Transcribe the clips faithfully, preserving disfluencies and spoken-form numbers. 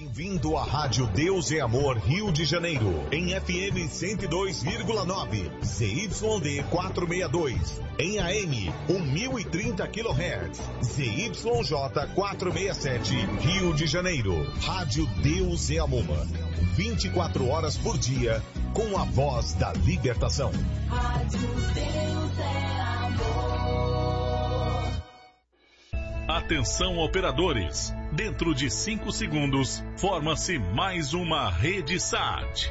Bem-vindo à Rádio Deus é Amor Rio de Janeiro, em F M cento e dois vírgula nove, Z Y D quatrocentos e sessenta e dois, em A M mil e trinta quilohertz, Z Y J quatrocentos e sessenta e sete, Rio de Janeiro. Rádio Deus é Amor, vinte e quatro horas por dia, com a voz da libertação. Rádio Deus é Amor. Atenção, operadores. Dentro de cinco segundos, forma-se mais uma rede S A T.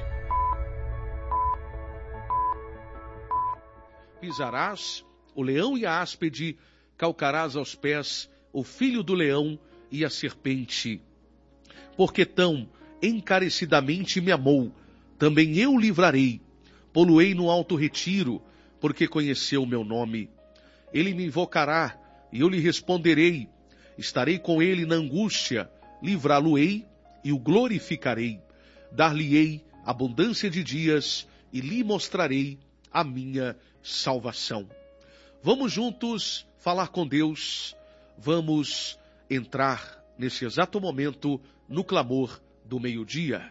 Pisarás o leão e a áspide, calcarás aos pés o filho do leão e a serpente. Porque tão encarecidamente me amou, também eu o livrarei. Poluei no alto retiro, porque conheceu o meu nome. Ele me invocará, e eu lhe responderei. Estarei com ele na angústia, livrá-lo-ei e o glorificarei. Dar-lhe-ei abundância de dias e lhe mostrarei a minha salvação. Vamos juntos falar com Deus. Vamos entrar nesse exato momento no clamor do meio-dia.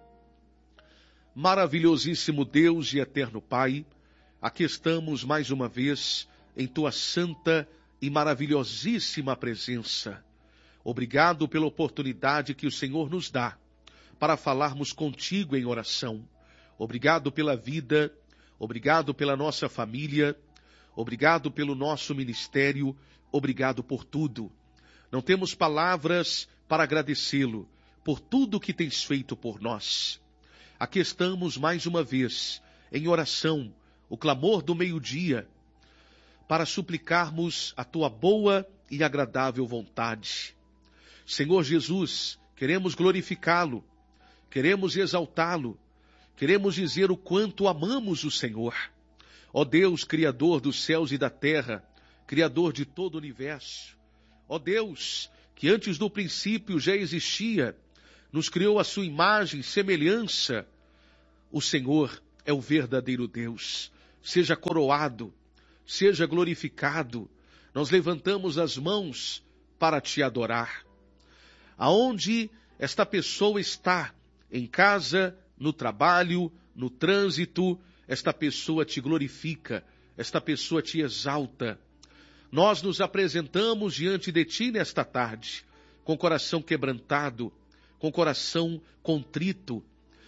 Maravilhosíssimo Deus e eterno Pai, aqui estamos mais uma vez em tua santa e maravilhosíssima presença. Obrigado pela oportunidade que o Senhor nos dá para falarmos contigo em oração. Obrigado pela vida, obrigado pela nossa família, obrigado pelo nosso ministério, obrigado por tudo. Não temos palavras para agradecê-lo por tudo que tens feito por nós. Aqui estamos mais uma vez em oração, o clamor do meio-dia, para suplicarmos a tua boa e agradável vontade. Senhor Jesus, queremos glorificá-lo, queremos exaltá-lo, queremos dizer o quanto amamos o Senhor. Ó Deus, Criador dos céus e da terra, Criador de todo o universo. Ó Deus, que antes do princípio já existia, nos criou a sua imagem e semelhança. O Senhor é o verdadeiro Deus. Seja coroado, seja glorificado. Nós levantamos as mãos para te adorar. Aonde esta pessoa está, em casa, no trabalho, no trânsito, esta pessoa te glorifica, esta pessoa te exalta. Nós nos apresentamos diante de ti nesta tarde, com coração quebrantado, com coração contrito,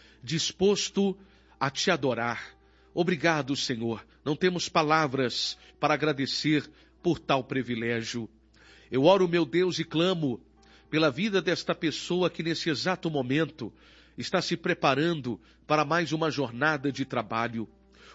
disposto a te adorar. Obrigado, Senhor. Não temos palavras para agradecer por tal privilégio. Eu oro, meu Deus, e clamo pela vida desta pessoa que nesse exato momento está se preparando para mais uma jornada de trabalho.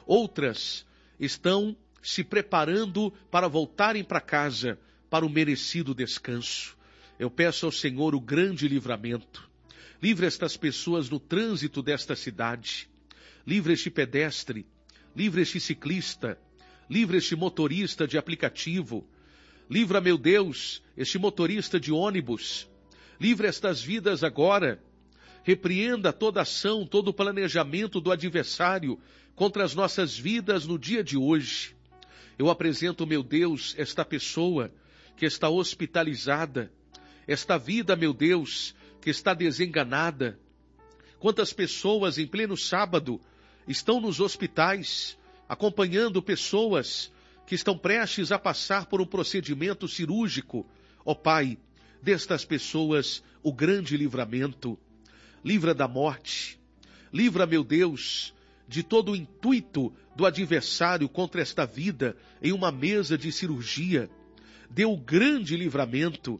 Outras estão se preparando para voltarem para casa, para o merecido descanso. Eu peço ao Senhor o grande livramento. Livre estas pessoas no trânsito desta cidade. Livre este pedestre, livre este ciclista, livre este motorista de aplicativo, livra, meu Deus, este motorista de ônibus, livre estas vidas agora, repreenda toda ação, todo o planejamento do adversário contra as nossas vidas no dia de hoje. Eu apresento, meu Deus, esta pessoa que está hospitalizada, esta vida, meu Deus, que está desenganada. Quantas pessoas em pleno sábado estão nos hospitais, acompanhando pessoas que estão prestes a passar por um procedimento cirúrgico. Ó Pai, destas pessoas o grande livramento. Livra da morte. Livra, meu Deus, de todo o intuito do adversário contra esta vida em uma mesa de cirurgia. Dê o grande livramento.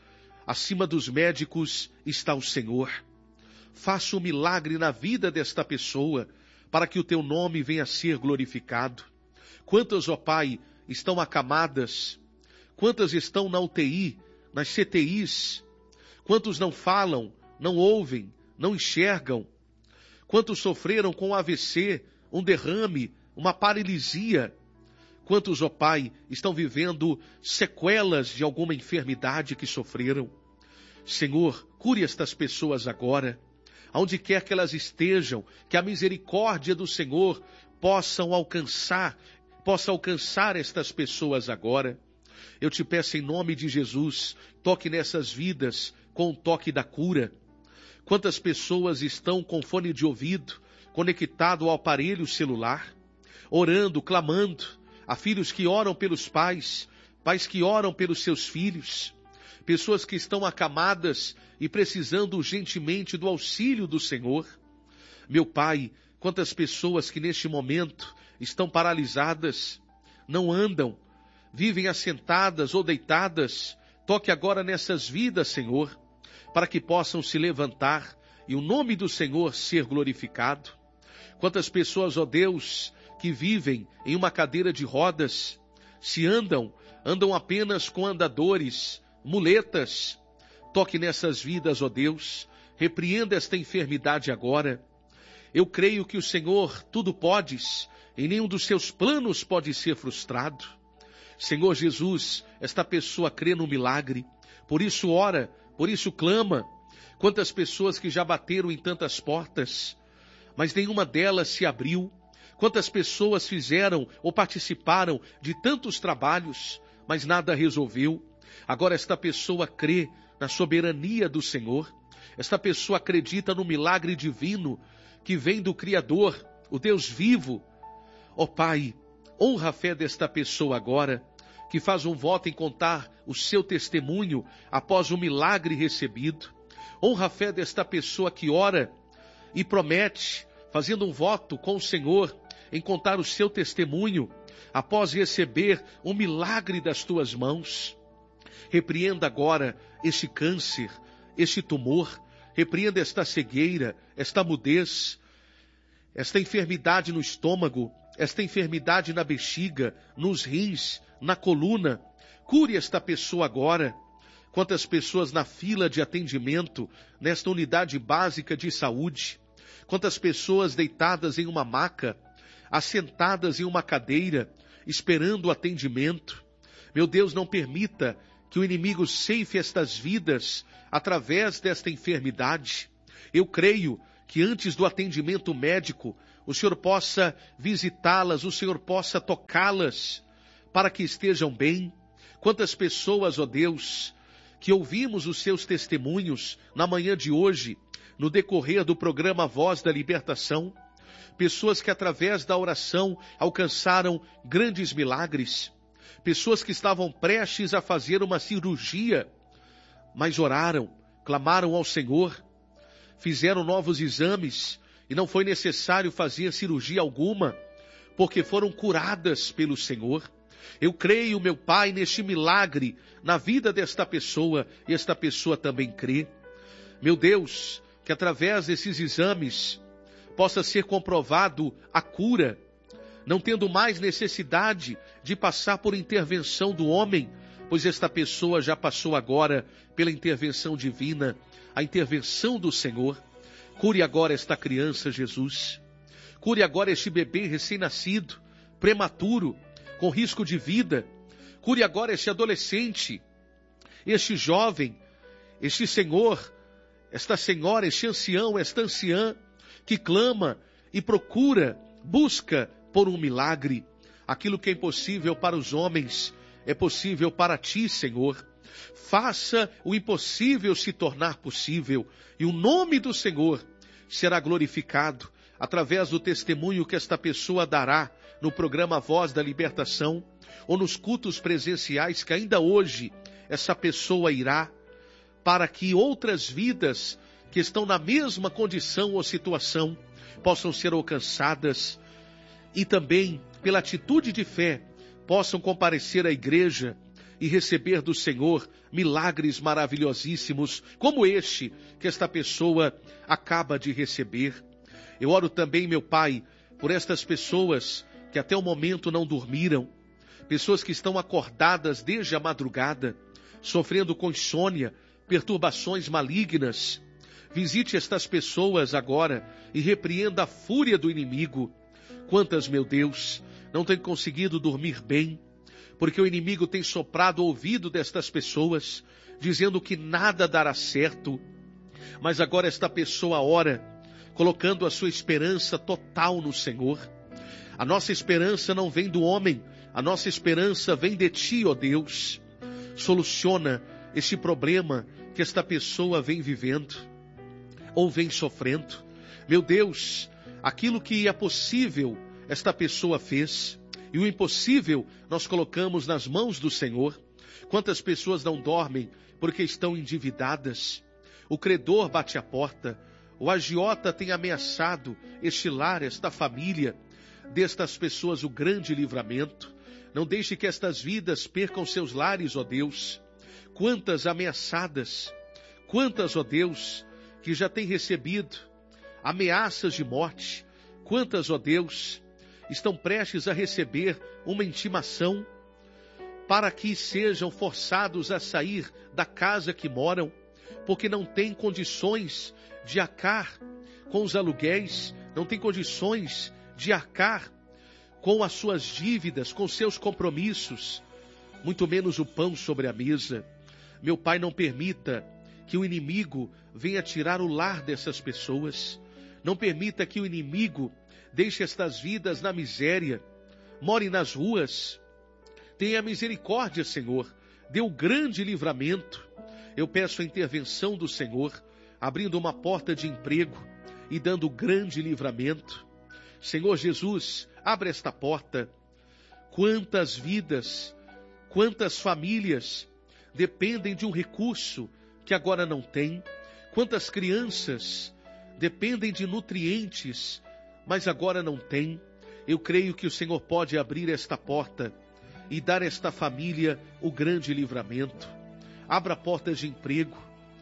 Acima dos médicos está o Senhor. Faça um milagre na vida desta pessoa, para que o teu nome venha a ser glorificado. Quantas, ó Pai, estão acamadas? Quantas estão na U T I, nas C T Is? Quantos não falam, não ouvem, não enxergam? Quantos sofreram com um A V C, um derrame, uma paralisia? Quantos, ó Pai, estão vivendo sequelas de alguma enfermidade que sofreram? Senhor, cure estas pessoas agora. Aonde quer que elas estejam, que a misericórdia do Senhor possam alcançar, possa alcançar estas pessoas agora. Eu te peço em nome de Jesus, toque nessas vidas com o toque da cura. Quantas pessoas estão com fone de ouvido, conectado ao aparelho celular, orando, clamando, há filhos que oram pelos pais, pais que oram pelos seus filhos, pessoas que estão acamadas e precisando urgentemente do auxílio do Senhor. Meu Pai, quantas pessoas que neste momento estão paralisadas, não andam, vivem assentadas ou deitadas, toque agora nessas vidas, Senhor, para que possam se levantar e o nome do Senhor ser glorificado. Quantas pessoas, ó Deus, que vivem em uma cadeira de rodas, se andam, andam apenas com andadores, muletas. Toque nessas vidas, ó Deus, repreenda esta enfermidade agora. Eu creio que o Senhor tudo podes, e nenhum dos seus planos pode ser frustrado. Senhor Jesus, esta pessoa crê no milagre, por isso ora, por isso clama. Quantas pessoas que já bateram em tantas portas, mas nenhuma delas se abriu. Quantas pessoas fizeram ou participaram de tantos trabalhos, mas nada resolveu. Agora esta pessoa crê na soberania do Senhor. Esta pessoa acredita no milagre divino que vem do Criador, o Deus vivo. Ó Pai, honra a fé desta pessoa agora, que faz um voto em contar o seu testemunho após o milagre recebido. Honra a fé desta pessoa que ora e promete, fazendo um voto com o Senhor, em contar o seu testemunho após receber um milagre das tuas mãos. Repreenda agora este câncer, este tumor, repreenda esta cegueira, esta mudez, esta enfermidade no estômago, esta enfermidade na bexiga, nos rins, na coluna. Cure esta pessoa agora. Quantas pessoas na fila de atendimento, nesta unidade básica de saúde, quantas pessoas deitadas em uma maca, assentadas em uma cadeira, esperando o atendimento. Meu Deus, não permita que o inimigo ceife estas vidas através desta enfermidade. Eu creio que antes do atendimento médico, o Senhor possa visitá-las, o Senhor possa tocá-las, para que estejam bem. Quantas pessoas, ó Deus, que ouvimos os seus testemunhos na manhã de hoje, no decorrer do programa Voz da Libertação, pessoas que através da oração alcançaram grandes milagres, pessoas que estavam prestes a fazer uma cirurgia, mas oraram, clamaram ao Senhor, fizeram novos exames e não foi necessário fazer cirurgia alguma, porque foram curadas pelo Senhor. Eu creio, meu Pai, neste milagre na vida desta pessoa, e esta pessoa também crê. Meu Deus, que através desses exames possa ser comprovado a cura, não tendo mais necessidade de passar por intervenção do homem, pois esta pessoa já passou agora pela intervenção divina, a intervenção do Senhor. Cure agora esta criança, Jesus. Cure agora este bebê recém-nascido, prematuro, com risco de vida. Cure agora este adolescente, este jovem, este senhor, esta senhora, este ancião, esta anciã, que clama e procura, busca por um milagre. Aquilo que é impossível para os homens é possível para ti, Senhor. Faça o impossível se tornar possível, e o nome do Senhor será glorificado através do testemunho que esta pessoa dará no programa Voz da Libertação, ou nos cultos presenciais que ainda hoje essa pessoa irá, para que outras vidas que estão na mesma condição ou situação possam ser alcançadas e também, pela atitude de fé, possam comparecer à igreja e receber do Senhor milagres maravilhosíssimos, como este que esta pessoa acaba de receber. Eu oro também, meu Pai, por estas pessoas que até o momento não dormiram, pessoas que estão acordadas desde a madrugada, sofrendo com insônia, perturbações malignas. Visite estas pessoas agora e repreenda a fúria do inimigo. Quantas, meu Deus, não têm conseguido dormir bem, porque o inimigo tem soprado o ouvido destas pessoas, dizendo que nada dará certo. Mas agora esta pessoa ora, colocando a sua esperança total no Senhor. A nossa esperança não vem do homem, a nossa esperança vem de ti, ó Deus. Soluciona este problema que esta pessoa vem vivendo. ou vem sofrendo. Meu Deus, aquilo que é possível, esta pessoa fez, e o impossível nós colocamos nas mãos do Senhor. Quantas pessoas não dormem porque estão endividadas? O credor bate a porta, o agiota tem ameaçado este lar, esta família. Destas pessoas o grande livramento. Não deixe que estas vidas percam seus lares, ó Deus. Quantas ameaçadas, quantas, ó Deus, que já têm recebido ameaças de morte. Quantas, ó Deus, estão prestes a receber uma intimação para que sejam forçados a sair da casa que moram, porque não têm condições de arcar com os aluguéis, não têm condições de arcar com as suas dívidas, com seus compromissos, muito menos o pão sobre a mesa. Meu Pai, não permita que o inimigo venha tirar o lar dessas pessoas. Não permita que o inimigo deixe estas vidas na miséria, more nas ruas. Tenha misericórdia, Senhor. Dê o grande livramento. Eu peço a intervenção do Senhor, abrindo uma porta de emprego e dando grande livramento. Senhor Jesus, abre esta porta. Quantas vidas, quantas famílias dependem de um recurso que agora não tem. Quantas crianças dependem de nutrientes, mas agora não tem. Eu creio que o Senhor pode abrir esta porta e dar a esta família o grande livramento. Abra portas de emprego,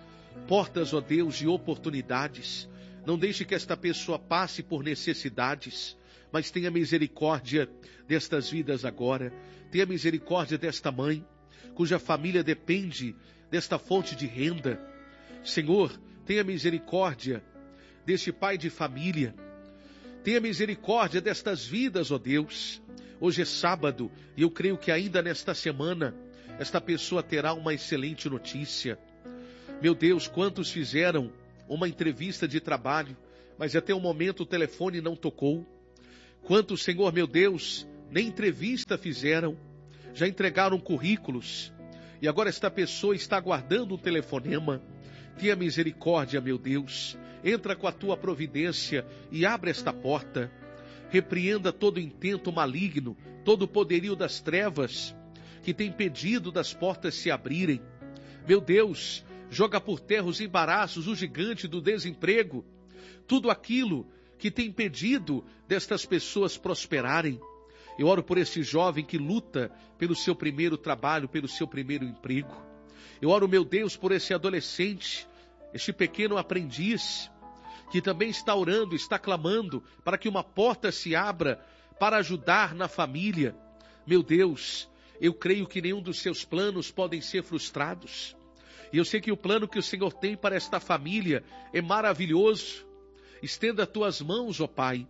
portas, ó Deus, de oportunidades. Não deixe que esta pessoa passe por necessidades, mas tenha misericórdia destas vidas agora. Tenha misericórdia desta mãe, cuja família depende desta fonte de renda. Senhor, tenha misericórdia deste pai de família. Tenha misericórdia destas vidas, ó Deus. Hoje é sábado e eu creio que ainda nesta semana esta pessoa terá uma excelente notícia. Meu Deus, quantos fizeram uma entrevista de trabalho, mas até o momento o telefone não tocou. Quantos, Senhor, meu Deus, nem entrevista fizeram, já entregaram currículos, e agora esta pessoa está aguardando um telefonema. Tenha misericórdia, meu Deus. Entra com a tua providência e abre esta porta. Repreenda todo intento maligno, todo o poderio das trevas, que tem impedido das portas se abrirem. Meu Deus, joga por terra os embaraços, o gigante do desemprego, tudo aquilo que tem impedido destas pessoas prosperarem. Eu oro por este jovem que luta pelo seu primeiro trabalho, pelo seu primeiro emprego. Eu oro, meu Deus, por esse adolescente, este pequeno aprendiz, que também está orando, está clamando para que uma porta se abra para ajudar na família. Meu Deus, eu creio que nenhum dos seus planos podem ser frustrados. E eu sei que o plano que o Senhor tem para esta família é maravilhoso. Estenda as tuas mãos, ó Pai.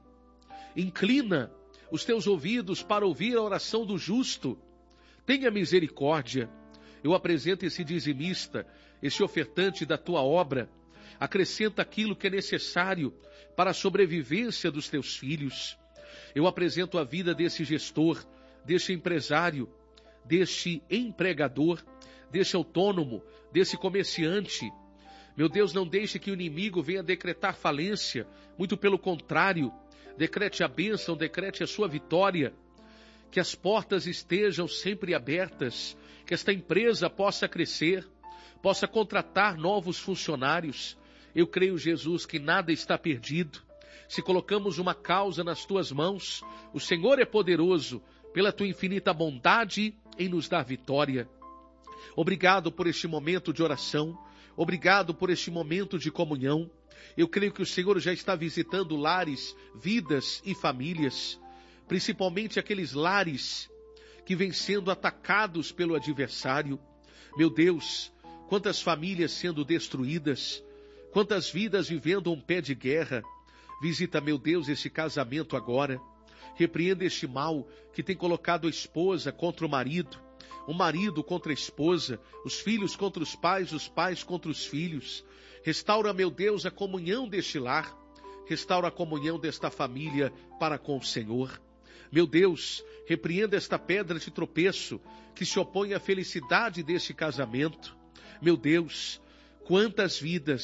Inclina os teus ouvidos para ouvir a oração do justo. Tenha misericórdia. Eu apresento esse dizimista, esse ofertante da tua obra. Acrescenta aquilo que é necessário para a sobrevivência dos teus filhos. Eu apresento a vida desse gestor, desse empresário, deste empregador, desse autônomo, desse comerciante. Meu Deus, não deixe que o inimigo venha decretar falência. Muito pelo contrário, decrete a bênção, decrete a sua vitória. Que as portas estejam sempre abertas, que esta empresa possa crescer, possa contratar novos funcionários. Eu creio, Jesus, que nada está perdido. Se colocamos uma causa nas tuas mãos, o Senhor é poderoso, pela tua infinita bondade, em nos dar vitória. Obrigado por este momento de oração. Obrigado por este momento de comunhão. Eu creio que o Senhor já está visitando lares, vidas e famílias, principalmente aqueles lares que vêm sendo atacados pelo adversário. Meu Deus, quantas famílias sendo destruídas, quantas vidas vivendo um pé de guerra. Visita, meu Deus, esse casamento agora. Repreenda este mal que tem colocado a esposa contra o marido, o marido contra a esposa, os filhos contra os pais, os pais contra os filhos. Restaura, meu Deus, a comunhão deste lar. Restaura a comunhão desta família para com o Senhor. Meu Deus, repreenda esta pedra de tropeço que se opõe à felicidade deste casamento. Meu Deus, quantas vidas,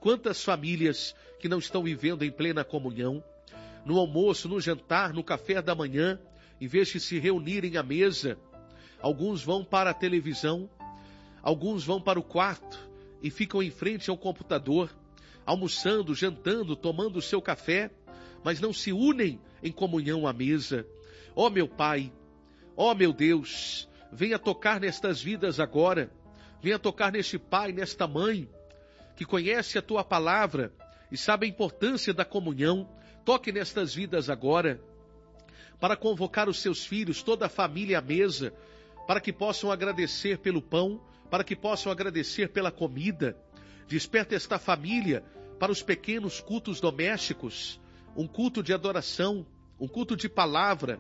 Quantas famílias que não estão vivendo em plena comunhão, no almoço, no jantar, no café da manhã, em vez de se reunirem à mesa, alguns vão para a televisão, alguns vão para o quarto e ficam em frente ao computador, almoçando, jantando, tomando o seu café, mas não se unem em comunhão à mesa. Ó meu Pai, ó meu Deus, venha tocar nestas vidas agora, venha tocar neste pai, nesta mãe, que conhece a Tua palavra e sabe a importância da comunhão. Toque nestas vidas agora, para convocar os seus filhos, toda a família à mesa, para que possam agradecer pelo pão, para que possam agradecer pela comida. Desperta esta família para os pequenos cultos domésticos, um culto de adoração, um culto de palavra,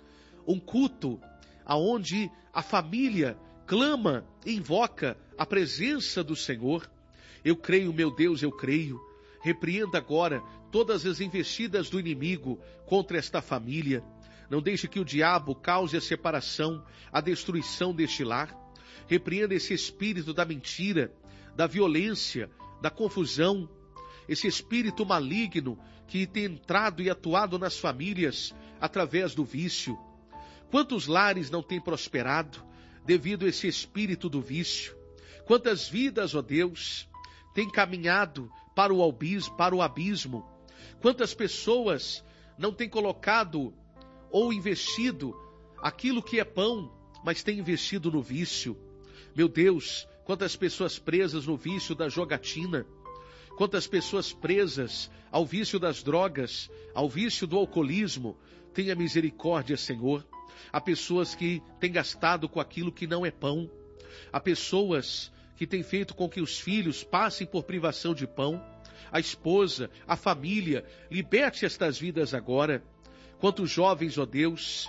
um culto aonde a família clama e invoca a presença do Senhor. Eu creio, meu Deus, eu creio. Repreenda agora todas as investidas do inimigo contra esta família. Não deixe que o diabo cause a separação, a destruição deste lar. Repreenda esse espírito da mentira, da violência, da confusão, esse espírito maligno que tem entrado e atuado nas famílias através do vício. Quantos lares não têm prosperado devido a esse espírito do vício? Quantas vidas, ó Deus, têm caminhado para o abismo, para o abismo? Quantas pessoas não têm colocado ou investido aquilo que é pão, mas têm investido no vício? Meu Deus, quantas pessoas presas no vício da jogatina, quantas pessoas presas ao vício das drogas, ao vício do alcoolismo. Tenha misericórdia, Senhor. Há pessoas que têm gastado com aquilo que não é pão. Há pessoas que têm feito com que os filhos passem por privação de pão. A esposa, a família, liberte estas vidas agora. Quantos jovens, ó Deus,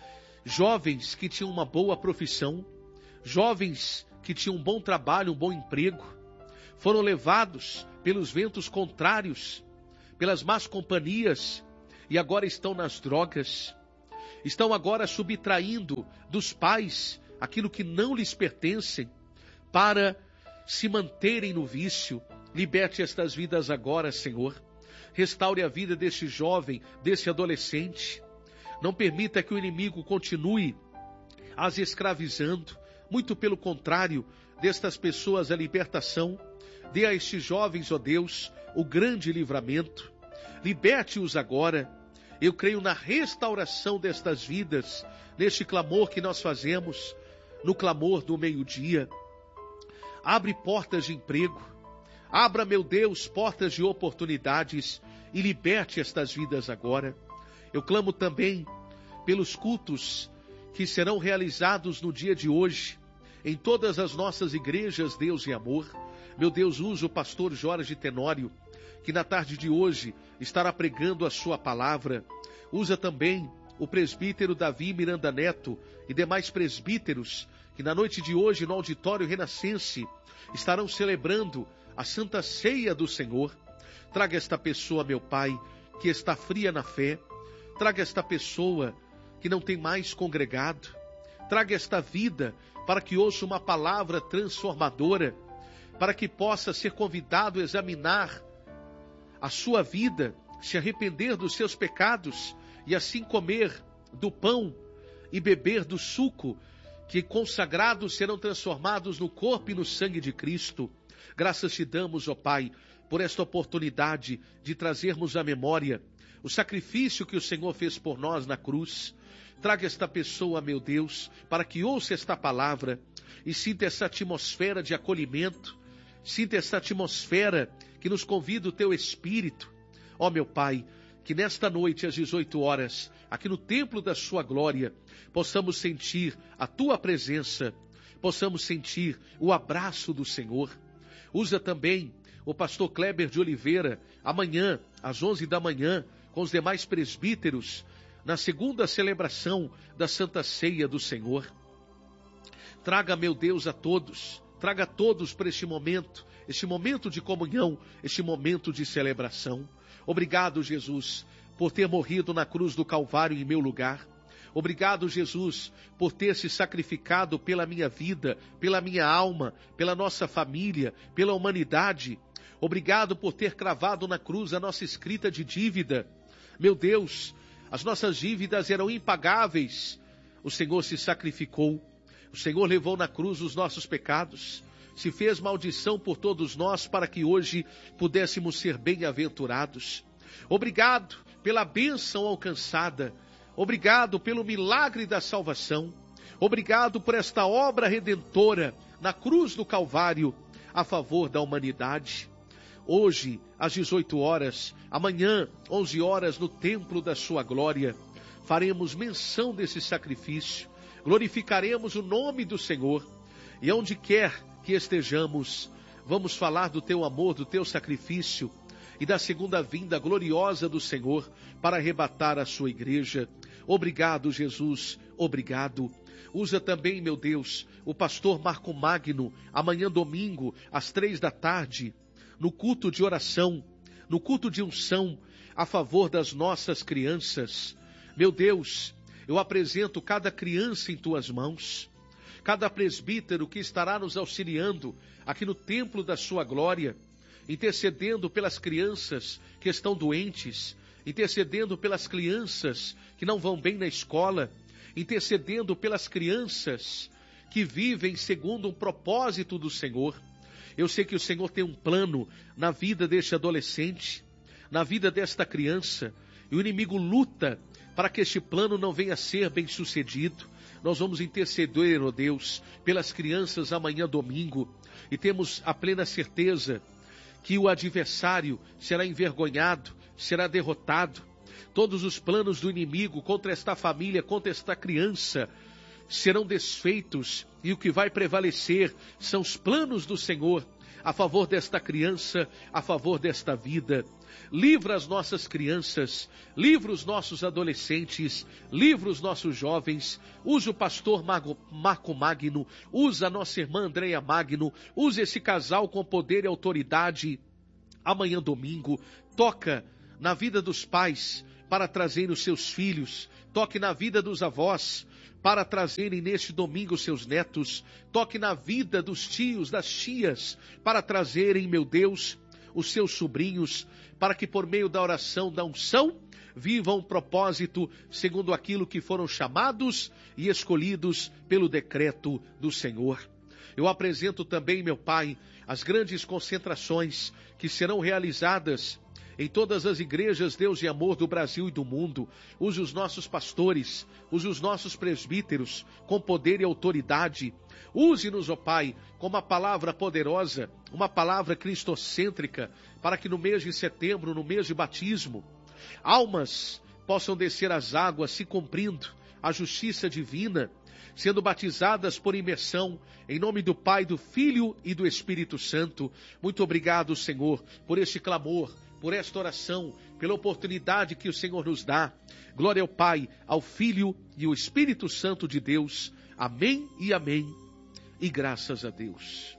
jovens que tinham uma boa profissão, jovens que tinham um bom trabalho, um bom emprego, foram levados pelos ventos contrários, pelas más companhias, e agora estão nas drogas, estão agora subtraindo dos pais aquilo que não lhes pertence, para se manterem no vício. Liberte estas vidas agora, Senhor. Restaure a vida deste jovem, deste adolescente. Não permita que o inimigo continue as escravizando. Muito pelo contrário, destas pessoas a libertação. Dê a estes jovens, ó Deus, o grande livramento. Liberte-os agora. Eu creio na restauração destas vidas, neste clamor que nós fazemos, no clamor do meio-dia. Abre portas de emprego. Abra, meu Deus, portas de oportunidades e liberte estas vidas agora. Eu clamo também pelos cultos que serão realizados no dia de hoje, em todas as nossas igrejas, Deus e amor. Meu Deus, usa o pastor Jorge Tenório, que na tarde de hoje estará pregando a sua palavra. Usa também o presbítero Davi Miranda Neto e demais presbíteros, que na noite de hoje, no auditório renascense, estarão celebrando a Santa Ceia do Senhor. Traga esta pessoa, meu Pai, que está fria na fé. Traga esta pessoa que não tem mais congregado. Traga esta vida para que ouça uma palavra transformadora, para que possa ser convidado a examinar a sua vida, se arrepender dos seus pecados e assim comer do pão e beber do suco, que consagrados serão transformados no corpo e no sangue de Cristo. Graças te damos, ó Pai, por esta oportunidade de trazermos à memória o sacrifício que o Senhor fez por nós na cruz. Traga esta pessoa, meu Deus, para que ouça esta palavra e sinta essa atmosfera de acolhimento, sinta essa atmosfera que nos convida o teu Espírito. Ó meu Pai, que nesta noite às dezoito horas, aqui no templo da sua glória, possamos sentir a tua presença, possamos sentir o abraço do Senhor. Usa também o pastor Kleber de Oliveira, amanhã, às onze da manhã, com os demais presbíteros, na segunda celebração da Santa Ceia do Senhor. Traga, meu Deus, a todos, traga a todos para este momento, este momento de comunhão, este momento de celebração. Obrigado, Jesus, por ter morrido na cruz do Calvário em meu lugar. Obrigado, Jesus, por ter se sacrificado pela minha vida, pela minha alma, pela nossa família, pela humanidade. Obrigado por ter cravado na cruz a nossa escrita de dívida. Meu Deus, as nossas dívidas eram impagáveis. O Senhor se sacrificou. O Senhor levou na cruz os nossos pecados. Se fez maldição por todos nós para que hoje pudéssemos ser bem-aventurados. Obrigado pela bênção alcançada. Obrigado pelo milagre da salvação. Obrigado por esta obra redentora na cruz do Calvário a favor da humanidade. Hoje, às dezoito horas, amanhã, onze horas, no templo da sua glória, faremos menção desse sacrifício, glorificaremos o nome do Senhor, e onde quer que estejamos, vamos falar do teu amor, do teu sacrifício e da segunda vinda gloriosa do Senhor para arrebatar a sua igreja. Obrigado, Jesus, obrigado. Usa também, meu Deus, o pastor Marco Magno, amanhã domingo, às três da tarde, no culto de oração, no culto de unção, a favor das nossas crianças. Meu Deus, eu apresento cada criança em tuas mãos, cada presbítero que estará nos auxiliando aqui no templo da sua glória, intercedendo pelas crianças que estão doentes, intercedendo pelas crianças que não vão bem na escola, intercedendo pelas crianças que vivem segundo um propósito do Senhor. Eu sei que o Senhor tem um plano na vida deste adolescente, na vida desta criança, e o inimigo luta para que este plano não venha a ser bem sucedido. Nós vamos interceder, ó Deus, pelas crianças amanhã domingo, e temos a plena certeza que o adversário será envergonhado, será derrotado. Todos os planos do inimigo contra esta família, contra esta criança, serão desfeitos, e o que vai prevalecer são os planos do Senhor a favor desta criança, a favor desta vida. Livra as nossas crianças, livra os nossos adolescentes, livra os nossos jovens. Usa o pastor Marco Magno, usa a nossa irmã Andréia Magno, usa esse casal com poder e autoridade. Amanhã domingo, toca na vida dos pais para trazerem os seus filhos, toque na vida dos avós para trazerem neste domingo seus netos, toque na vida dos tios, das tias, para trazerem, meu Deus, os seus sobrinhos, para que por meio da oração, da unção, vivam um propósito segundo aquilo que foram chamados e escolhidos pelo decreto do Senhor. Eu apresento também, meu Pai, as grandes concentrações que serão realizadas em todas as igrejas, Deus e amor, do Brasil e do mundo. Use os nossos pastores, use os nossos presbíteros com poder e autoridade. Use-nos, ó Pai, com uma palavra poderosa, uma palavra cristocêntrica, para que no mês de setembro, no mês de batismo, almas possam descer as águas, se cumprindo a justiça divina, sendo batizadas por imersão, em nome do Pai, do Filho e do Espírito Santo. Muito obrigado, Senhor, por este clamor, por esta oração, pela oportunidade que o Senhor nos dá. Glória ao Pai, ao Filho e ao Espírito Santo de Deus. Amém e amém. E graças a Deus.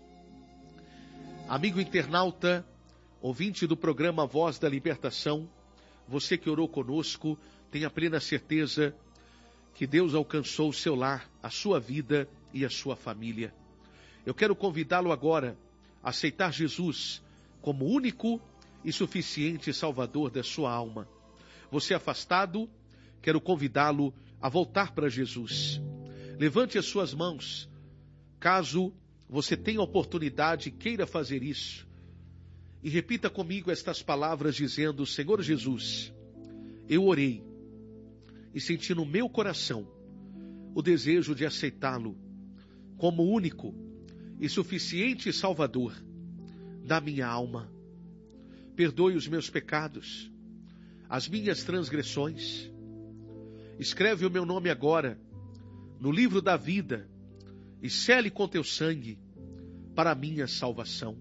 Amigo internauta, ouvinte do programa Voz da Libertação, você que orou conosco, tenha plena certeza que Deus alcançou o seu lar, a sua vida e a sua família. Eu quero convidá-lo agora a aceitar Jesus como único e suficiente Salvador da sua alma. Você afastado, quero convidá-lo a voltar para Jesus. Levante as suas mãos, caso você tenha oportunidade e queira fazer isso, e repita comigo estas palavras dizendo: Senhor Jesus, eu orei e senti no meu coração o desejo de aceitá-lo como único e suficiente Salvador da minha alma. Perdoe os meus pecados, as minhas transgressões. Escreve o meu nome agora no livro da vida e sele com teu sangue para a minha salvação.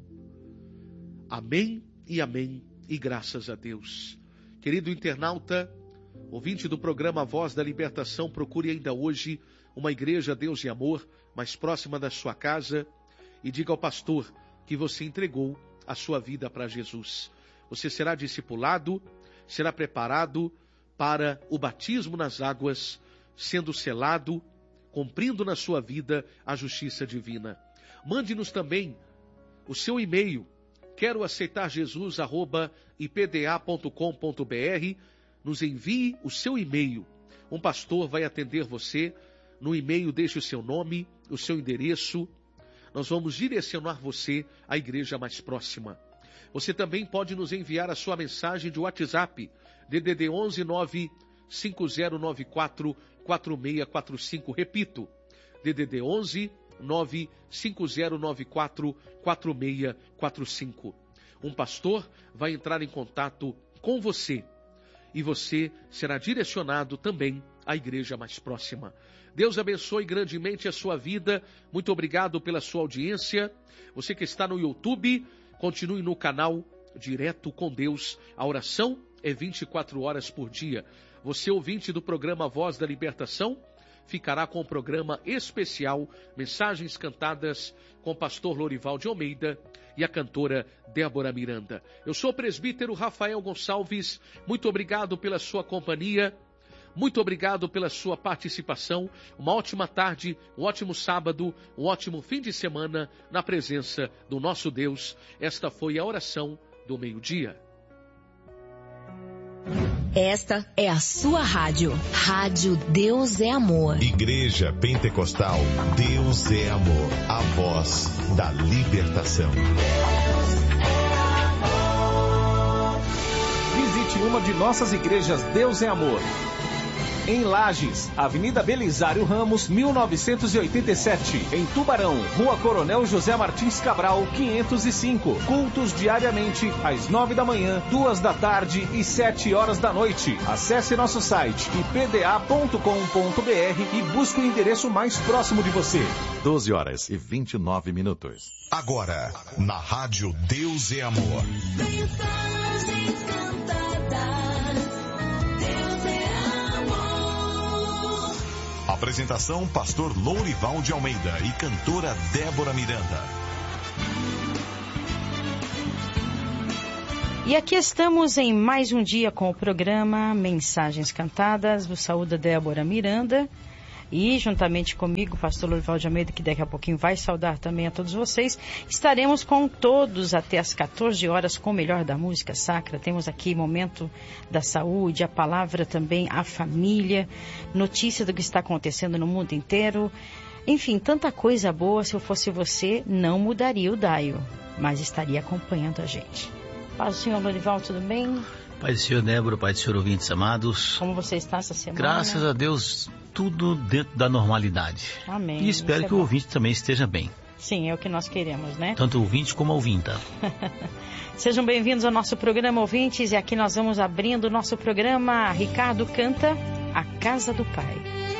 Amém e amém, e graças a Deus. Querido internauta, ouvinte do programa Voz da Libertação, procure ainda hoje uma igreja Deus e Amor mais próxima da sua casa e diga ao pastor que você entregou a sua vida para Jesus. Você será discipulado, será preparado para o batismo nas águas, sendo selado, cumprindo na sua vida a justiça divina. Mande-nos também o seu e-mail quero aceitar Jesus, arroba i p d a ponto com ponto b r. Nos envie o seu e-mail. Um pastor vai atender você. No e-mail deixe o seu nome, o seu endereço. Nós vamos direcionar você à igreja mais próxima. Você também pode nos enviar a sua mensagem de WhatsApp, D D D onze nove cinco zero nove quatro quatro seis quatro cinco. Repito, D D D onze nove cinco zero nove quatro quatro seis quatro cinco. Um pastor vai entrar em contato com você e você será direcionado também à igreja mais próxima. Deus abençoe grandemente a sua vida. Muito obrigado pela sua audiência. Você que está no YouTube, continue no canal Direto com Deus. A oração é vinte e quatro horas por dia. Você, ouvinte do programa Voz da Libertação, ficará com o programa especial Mensagens Cantadas com o pastor Lorival de Almeida e a cantora Débora Miranda. Eu sou o presbítero Rafael Gonçalves. Muito obrigado pela sua companhia. Muito obrigado pela sua participação. Uma ótima tarde, um ótimo sábado, um ótimo fim de semana na presença do nosso Deus. Esta foi a oração do meio-dia. Esta é a sua rádio. Rádio Deus é Amor. Igreja Pentecostal Deus é Amor. A voz da libertação. Visite uma de nossas igrejas Deus é Amor. Em Lages, Avenida Belisário Ramos, mil novecentos e oitenta e sete. Em Tubarão, Rua Coronel José Martins Cabral, quinhentos e cinco. Cultos diariamente, às nove da manhã, duas da tarde e sete horas da noite. Acesse nosso site i p d a ponto com ponto b r e busque o endereço mais próximo de você. doze horas e vinte e nove minutos. Agora, na Rádio Deus é Amor. Mensagens cantadas, Deus é amor. Apresentação, pastor Lourival de Almeida e cantora Débora Miranda. E aqui estamos em mais um dia com o programa Mensagens Cantadas. Do Saúde Débora Miranda. E juntamente comigo, o pastor Lourival de Almeida, que daqui a pouquinho vai saudar também a todos vocês, estaremos com todos até as quatorze horas com o melhor da música sacra. Temos aqui momento da saúde, a palavra também, a família, notícia do que está acontecendo no mundo inteiro. Enfim, tanta coisa boa. Se eu fosse você, não mudaria o dial, mas estaria acompanhando a gente. Paz do Senhor, Lourival, tudo bem? Pai do Senhor, Débora, Pai do Senhor, ouvintes amados. Como você está essa semana? Graças a Deus, tudo dentro da normalidade. Amém. E espero é que o bom. ouvinte também esteja bem. Sim, é o que nós queremos, né? Tanto o ouvinte como a ouvinta. Sejam bem-vindos ao nosso programa, ouvintes. E aqui nós vamos abrindo o nosso programa. Ricardo canta A Casa do Pai.